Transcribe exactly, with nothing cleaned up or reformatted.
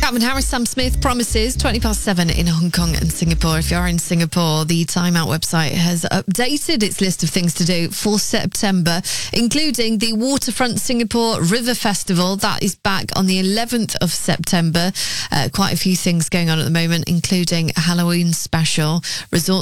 Calvin Harris, Sam Smith, Promises, twenty past seven in Hong Kong and Singapore. If you're in Singapore, the Time Out website has updated its list of things to do for September, including the Waterfront Singapore River Festival. That is back on the eleventh of September. Uh, quite a few things going on at the moment, including a Halloween special. Resort